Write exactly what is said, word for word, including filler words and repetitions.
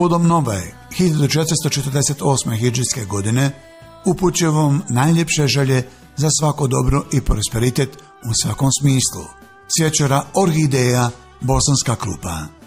Povodom nove hiljadu četiristo četrdeset osme hidžrijske godine upućujem vam najljepše želje za svako dobro i prosperitet u svakom smislu. Cvjećara Orhideja, Bosanska Krupa.